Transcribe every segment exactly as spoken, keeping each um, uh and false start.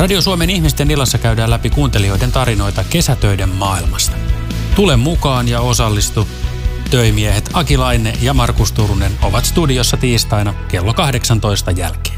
Radio Suomen ihmisten illassa käydään läpi kuuntelijoiden tarinoita kesätöiden maailmasta. Tule mukaan ja osallistu. Töimiehet Aki Laine ja Markus Turunen ovat studiossa tiistaina kello kahdeksantoista jälkeen.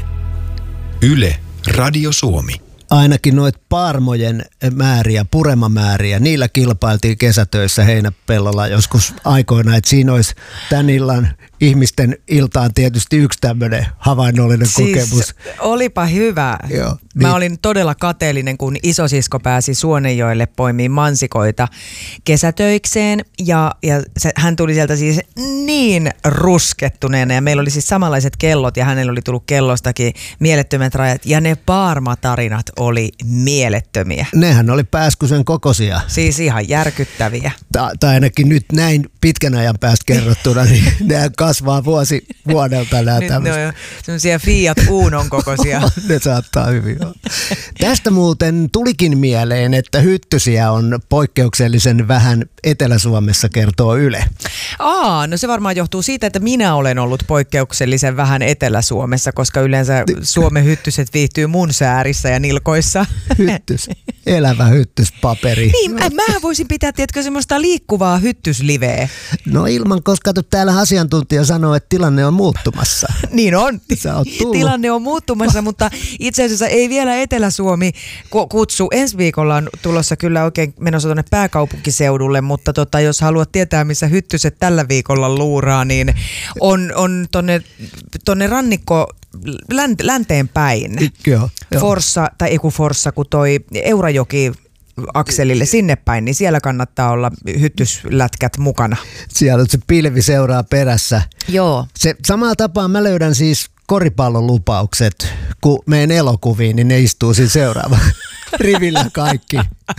Yle, Radio Suomi. Ainakin noit paarmojen määriä, puremamääriä, niillä kilpailtiin kesätöissä Heinäpellolla joskus aikoina, että siinä olisi tämän illan ihmisten iltaan tietysti yksi tämmöinen havainnollinen siis kokemus. Olipa hyvä. Joo, Mä niin. olin todella kateellinen, kun isosisko pääsi Suonenjoelle poimiin mansikoita kesätöikseen ja, ja se, hän tuli sieltä siis niin ruskettuneena ja meillä oli siis samanlaiset kellot ja hänellä oli tullut kellostakin mielettömät rajat ja ne paarmatarinat oli mielettömiä. Nehän oli pääskysen kokoisia. Siis ihan järkyttäviä. Ta- tai ainakin nyt näin pitkän ajan päästä kerrottuna, niin nehän kasvaa vuosi vuodelta nämä Nyt ne tämmöiset. on jo semmoisia Fiat Unon kokoisia. Ne saattaa hyvin olla. Tästä muuten tulikin mieleen, että hyttysiä on poikkeuksellisen vähän Etelä-Suomessa, kertoo Yle. Aa, no se varmaan johtuu siitä, että minä olen ollut poikkeuksellisen vähän Etelä-Suomessa, koska yleensä Suomen hyttyset viihtyy mun säärissä ja nilkoissa. Hyttys, elävä hyttyspaperi. Niin, mä voisin pitää, tiedätkö, semmoista liikkuvaa hyttysliveä. No ilman, koska täällä asiantuntija sanoo, että tilanne on muuttumassa. Niin on. Sä oot tullut. Tilanne on muuttumassa, mutta itse asiassa ei vielä Etelä-Suomi kutsu. Ensi viikolla on tulossa kyllä oikein menossa tuonne pääkaupunkiseudulle, mutta tota, jos haluat tietää, missä hyttyset tällä viikolla luuraa, niin on, on tonne, tonne rannikko länteen päin. Joo, joo. Forssa, tai ei kun Forssa, kun toi Eurajoki akselille sinne päin, niin siellä kannattaa olla hyttyslätkät mukana. Siellä se pilvi seuraa perässä. Joo. Se samalla tapaa mä löydän siis koripallon lupaukset, kun menen elokuviin, niin ne istuu siinä seuraava rivillä kaikki.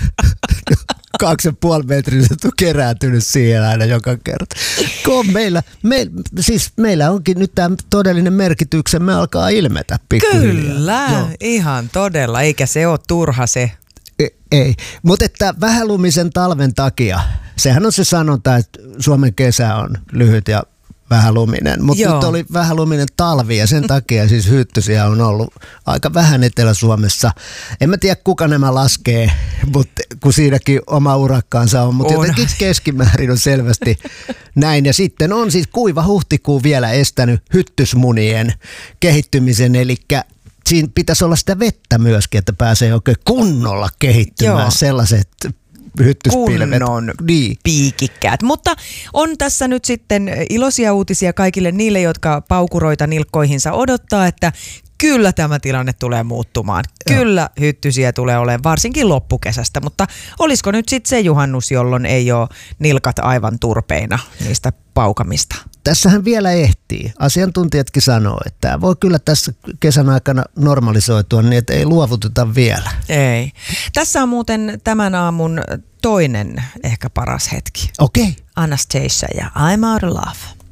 Kaksi ja puoli metriset on kerääntynyt siihen aina joka kerta. Kun meillä, me, siis meillä onkin nyt tämä todellinen merkityksemme alkaa ilmetä pikkuhiljaa. Kyllä, Joo. ihan todella, eikä se ole turha se. Ei, ei. Mutta että vähälumisen talven takia, sehän on se sanonta, että Suomen kesä on lyhyt ja vähäluminen, mutta nyt oli vähäluminen talvi ja sen takia siis hyttysiä on ollut aika vähän Etelä-Suomessa. En mä tiedä kuka nämä laskee, mutta kun siinäkin oma urakkaansa on, mutta jotenkin keskimäärin on selvästi näin. Ja sitten on siis kuiva huhtikuu vielä estänyt hyttysmunien kehittymisen, eli siinä pitäisi olla sitä vettä myöskin, että pääsee oikein kunnolla kehittymään. Joo. Sellaiset hyttyspilvet. Kunnon niin. piikikkäät. Mutta on tässä nyt sitten iloisia uutisia kaikille niille, jotka paukuroita nilkkoihinsa odottaa, että kyllä tämä tilanne tulee muuttumaan. Joo. Kyllä hyttysiä tulee olemaan, varsinkin loppukesästä, mutta olisiko nyt sitten se juhannus, jolloin ei ole nilkat aivan turpeina niistä paukamista? Tässähän vielä ehtii. Asiantuntijatkin sanoo, että tämä voi kyllä tässä kesän aikana normalisoitua niin, että ei luovuteta vielä. Ei. Tässä on muuten tämän aamun toinen ehkä paras hetki. Okei. Okay. Anastasia ja I'm Out of Love.